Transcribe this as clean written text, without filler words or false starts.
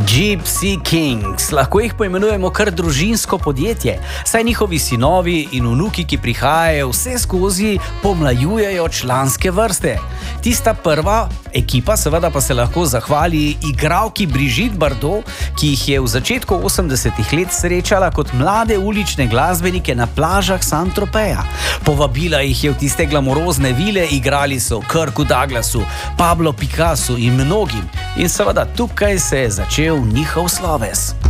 Gypsy Kings, lahko jih poimenujemo kar družinsko podjetje, saj njihovi sinovi in vnuki, ki prihajajo vse skozi, pomlajujejo članske vrste. Tista prva ekipa seveda pa se lahko zahvali igralki Brigitte Bardot, ki jih je v začetku 80-ih let srečala kot mlade ulične glasbenike na plažah Saint-Tropeja. Povabila jih je v tiste glamurozne vile, igrali so Kirku Douglasu, Pablo Picassu in mnogim. In seveda tukaj se je začel njihov sloves.